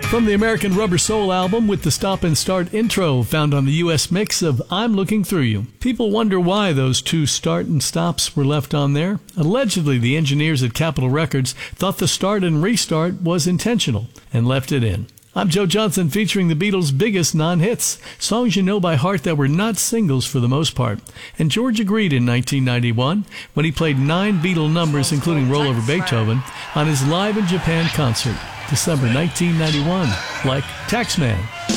From the American Rubber Soul album with the stop and start intro found on the U.S. mix of I'm Looking Through You. People wonder why those two start and stops were left on there. Allegedly, the engineers at Capitol Records thought the start and restart was intentional and left it in. I'm Joe Johnson, featuring the Beatles' biggest non-hits, songs you know by heart that were not singles for the most part. And George agreed in 1991 when he played 9 Beatle numbers, including Roll Over Beethoven, on his Live in Japan concert, December 1991, like Taxman.